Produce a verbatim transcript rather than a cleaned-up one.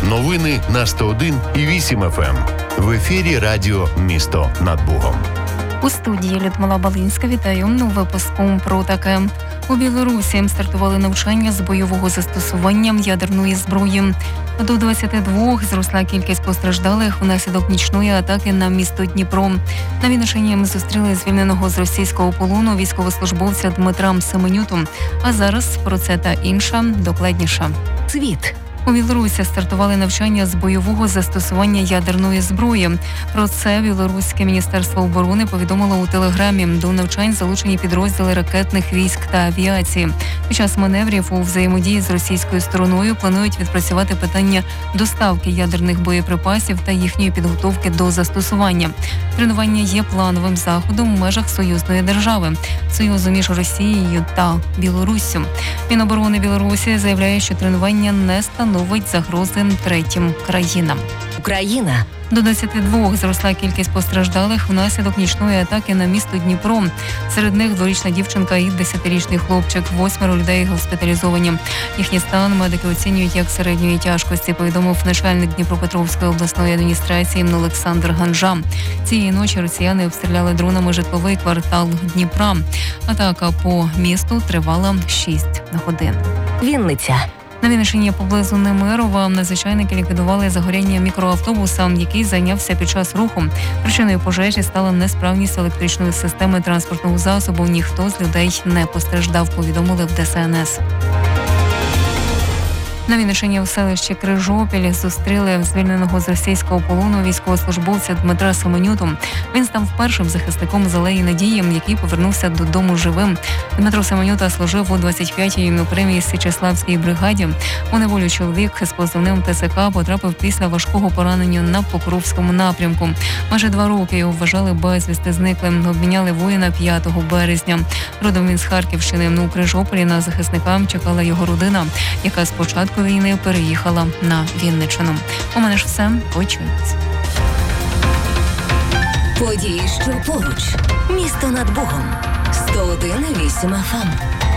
Новини на сто один і вісім еф ем. В ефірі радіо «Місто над Богом». У студії Людмила Балинська. Вітаю у випуску про таке. У Білорусі стартували навчання з бойового застосування ядерної зброї. До двадцяти двох зросла кількість постраждалих внаслідок нічної атаки на місто Дніпро. На Вінниччині зустріли звільненого з російського полону військовослужбовця Дмитра Семенюту. А зараз про це та інше докладніше. Світ. У Білорусі стартували навчання з бойового застосування ядерної зброї. Про це Білоруське міністерство оборони повідомило у Телеграмі. До навчань залучені підрозділи ракетних військ та авіації. Під час маневрів у взаємодії з російською стороною планують відпрацювати питання доставки ядерних боєприпасів та їхньої підготовки до застосування. Тренування є плановим заходом в межах союзної держави, союзу між Росією та Білоруссю. Міноборони Білорусі заявляє, що тренування не становить загрози третім країнам. Україна. До двадцяти двох зросла кількість постраждалих внаслідок нічної атаки на місто Дніпро. Серед них дворічна дівчинка і десятирічний хлопчик. Восьмеро людей госпіталізовані. Їхній стан медики оцінюють як середньої тяжкості, повідомив начальник Дніпропетровської обласної адміністрації Олександр Ганжа. Цієї ночі росіяни обстріляли дронами житловий квартал Дніпра. Атака по місту тривала шість годин. Вінниця. На Вінниччині поблизу Немирова надзвичайники ліквідували загоряння мікроавтобуса, який зайнявся під час руху. Причиною пожежі стала несправність електричної системи транспортного засобу. Ніхто з людей не постраждав, повідомили в Де Ес Ен Ес. На Вінниччині в селищі Крижопіль зустріли звільненого з російського полону військовослужбовця Дмитра Семенюту. Він став першим захисником з Алеї Надії, який повернувся додому живим. Дмитро Семенюта служив у двадцять п'ятій окремій Січеславській бригаді. У неволю чоловік з позивним Те Се Ка потрапив після важкого поранення на Покровському напрямку. Майже два роки його вважали безвісти зниклим. Обміняли воїна п'ятого березня. Родом він з Харківщини. У Крижополі на захисника чекала його родина, яка спочатку війни переїхала на Вінниччину. У мене ж все. Почуємось. Події, що поруч. Місто над Богом. сто один і вісім еф ем.